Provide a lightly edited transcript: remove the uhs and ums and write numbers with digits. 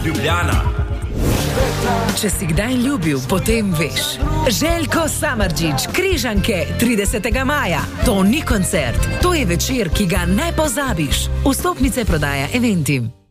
Ljubljana. Če si kdaj ljubil, potem veš. Željko Samardžić, Križanke, 30. maja. To ni koncert, to je večer, ki ga ne pozabiš. Vstopnice prodaja Eventim.